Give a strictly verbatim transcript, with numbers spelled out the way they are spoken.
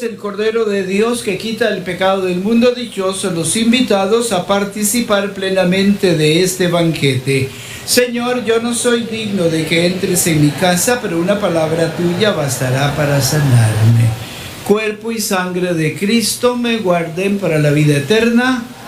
el Cordero de Dios que quita el pecado del mundo. Dichosos los invitados a participar plenamente de este banquete. Señor, yo no soy digno de que entres en mi casa, pero una palabra tuya bastará para sanarme. Cuerpo y sangre de Cristo me guarden para la vida eterna.